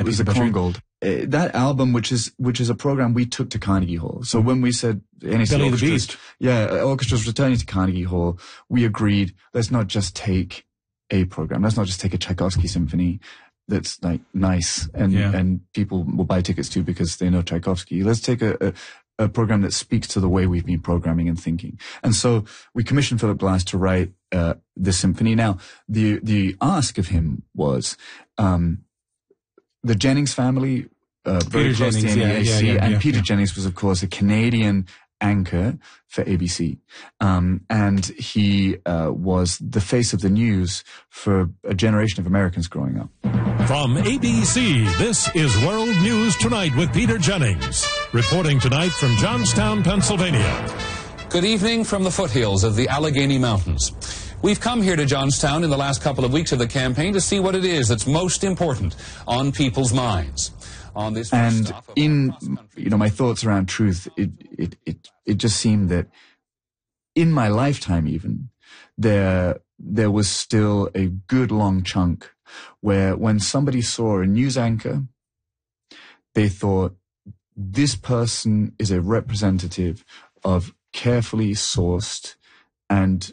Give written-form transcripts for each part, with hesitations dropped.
was a Kongold. That album, which is a program we took to Carnegie Hall. So when we said Belly the Beast, orchestras returning to Carnegie Hall, we agreed, let's not just take a program. Let's not just take a Tchaikovsky symphony that's like nice and people will buy tickets to because they know Tchaikovsky. Let's take a program that speaks to the way we've been programming and thinking. And so we commissioned Philip Glass to write the symphony. Now, the ask of him was the Jennings family, very close to NEAC, and Peter Jennings was, of course, a Canadian anchor for ABC. And he was the face of the news for a generation of Americans growing up. From ABC, this is World News Tonight with Peter Jennings. Reporting tonight from Johnstown, Pennsylvania. Good evening from the foothills of the Allegheny Mountains. We've come here to Johnstown in the last couple of weeks of the campaign to see what it is that's most important on people's minds. On this and in my thoughts around truth, it just seemed that in my lifetime even there was still a good long chunk where when somebody saw a news anchor, they thought this person is a representative of carefully sourced and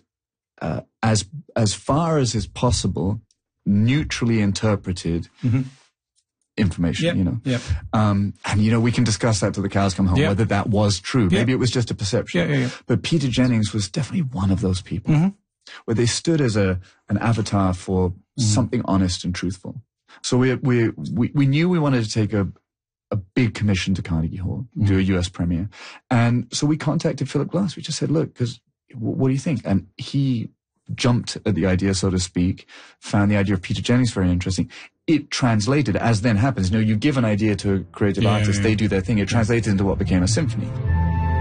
as far as is possible neutrally interpreted information, and we can discuss that till the cows come home, whether that was true. Maybe it was just a perception. But Peter Jennings was definitely one of those people where they stood as an avatar for something honest and truthful. So we knew we wanted to take a big commission to Carnegie Hall, do a US premiere. And so we contacted Philip Glass. We just said, look, because what do you think? And he jumped at the idea, so to speak, found the idea of Peter Jennings very interesting. It translated, as then happens. You give an idea to a creative artist, they do their thing. It translated into what became a symphony.